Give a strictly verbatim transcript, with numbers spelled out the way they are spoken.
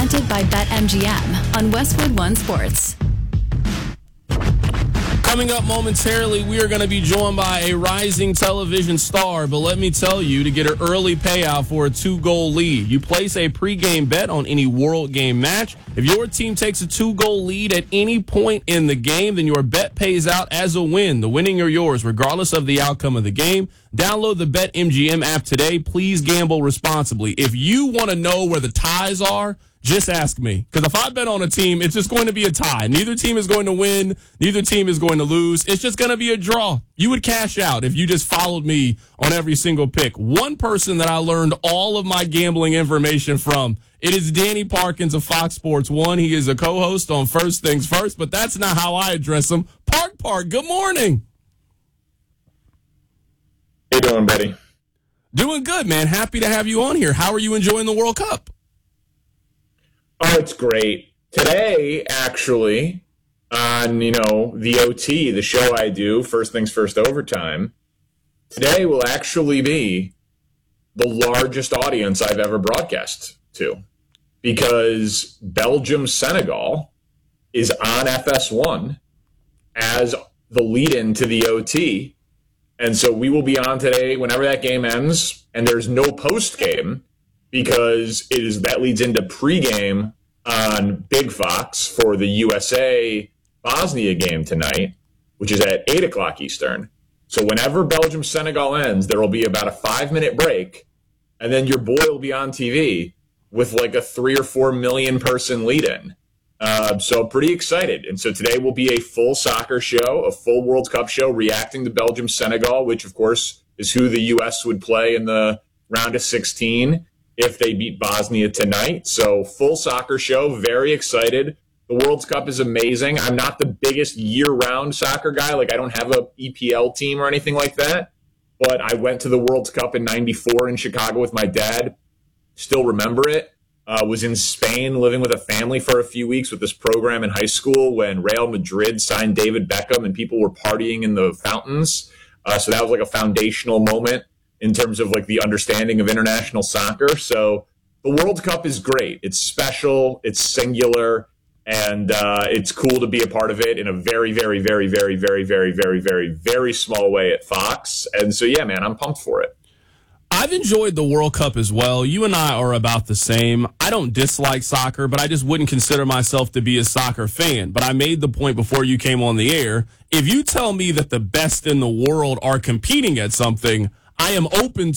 Presented by BetMGM on Westwood One Sports. Coming up momentarily, we are going to be joined by a rising television star, but let me tell you, to get an early payout for a two-goal lead, you place a pregame bet on any World Game match. If your team takes a two-goal lead at any point in the game, then your bet pays out as a win. The winning are yours, regardless of the outcome of the game. Download the BetMGM app today. Please gamble responsibly. If you want to know where the ties are, just ask me. Because if I bet on a team, it's just going to be a tie. Neither team is going to win. Neither team is going to lose. It's just going to be a draw. You would cash out if you just followed me on every single pick. One person that I learned all of my gambling information from, it is Danny Parkins of Fox Sports one. He is a co-host on First Things First, but that's not how I address him. Park Park, good morning. How you doing, buddy? Doing good, man. Happy to have you on here. How are you enjoying the World Cup? Oh, it's great. Today, actually, on, you know, the O T, the show I do, First Things First Overtime, today will actually be the largest audience I've ever broadcast to, because Belgium-Senegal is on F S one as the lead-in to the O T, and so we will be on today whenever that game ends, and there's no post-game, because it is that leads into pregame on Big Fox for the U S A Bosnia game tonight, which is at eight o'clock Eastern. So whenever Belgium-Senegal ends, there will be about a five-minute break, and then your boy will be on T V with like a three or four million person lead-in. Uh, so pretty excited. And so today will be a full soccer show, a full World Cup show, reacting to Belgium-Senegal, which, of course, is who the U S would play in the round of sixteen if they beat Bosnia tonight. So full soccer show, very excited. The World Cup is amazing. I'm not the biggest year-round soccer guy. Like, I don't have a E P L team or anything like that. But I went to the World Cup in ninety-four in Chicago with my dad. Still remember it. Uh, was in Spain living with a family for a few weeks with this program in high school when Real Madrid signed David Beckham and people were partying in the fountains. Uh, so that was like a foundational moment in terms of like the understanding of international soccer. So the World Cup is great. It's special. It's singular. And uh, it's cool to be a part of it in a very, very, very, very, very, very, very, very, very small way at Fox. And so, yeah, man, I'm pumped for it. I've enjoyed the World Cup as well. You and I are about the same. I don't dislike soccer, but I just wouldn't consider myself to be a soccer fan. But I made the point before you came on the air. If you tell me that the best in the world are competing at something, I am open